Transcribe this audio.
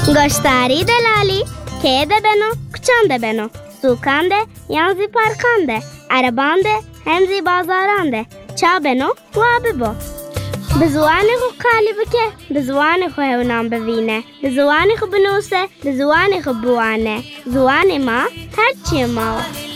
گشتاری دلالی که ده بنو کچان ده بنو سوکان ده یانزی پارکان ده عربان ده همزی بازاران ده چا بنو و ببو به زوانی خو قالی بکه به زوانی خو هونام ببینه به زوانی خو بنوسه به زوانی خو بوانه زوانی ما هرچی ما